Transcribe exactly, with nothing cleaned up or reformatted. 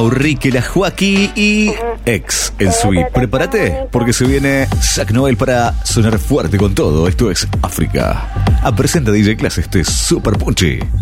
Ricky la Joaquí y Ex en Sweet. Prepárate, porque se viene Zack Noel para sonar fuerte con todo. Esto es África. A presenta D J Class, este es Super Punchy.